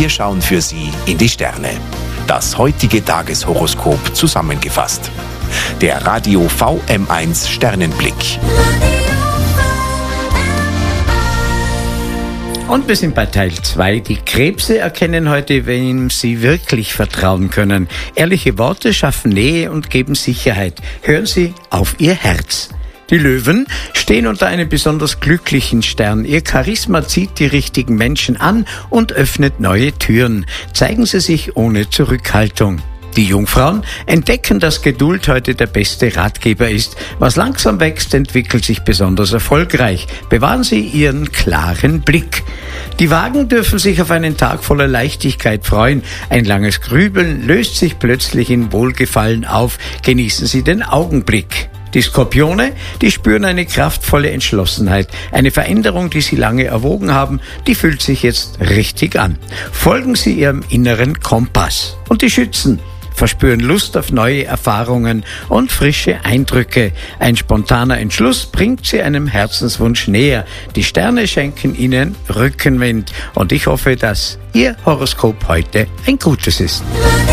Wir schauen für Sie in die Sterne. Das heutige Tageshoroskop zusammengefasst. Der Radio VM1 Sternenblick. Und wir sind bei Teil 2. Die Krebse erkennen heute, wem sie wirklich vertrauen können. Ehrliche Worte schaffen Nähe und geben Sicherheit. Hören Sie auf Ihr Herz. Die Löwen stehen unter einem besonders glücklichen Stern. Ihr Charisma zieht die richtigen Menschen an und öffnet neue Türen. Zeigen Sie sich ohne Zurückhaltung. Die Jungfrauen entdecken, dass Geduld heute der beste Ratgeber ist. Was langsam wächst, entwickelt sich besonders erfolgreich. Bewahren Sie Ihren klaren Blick. Die Wagen dürfen sich auf einen Tag voller Leichtigkeit freuen. Ein langes Grübeln löst sich plötzlich in Wohlgefallen auf. Genießen Sie den Augenblick. Die Skorpione, die spüren eine kraftvolle Entschlossenheit. Eine Veränderung, die sie lange erwogen haben, die fühlt sich jetzt richtig an. Folgen Sie Ihrem inneren Kompass. Und die Schützen verspüren Lust auf neue Erfahrungen und frische Eindrücke. Ein spontaner Entschluss bringt Sie einem Herzenswunsch näher. Die Sterne schenken Ihnen Rückenwind. Und ich hoffe, dass Ihr Horoskop heute ein gutes ist.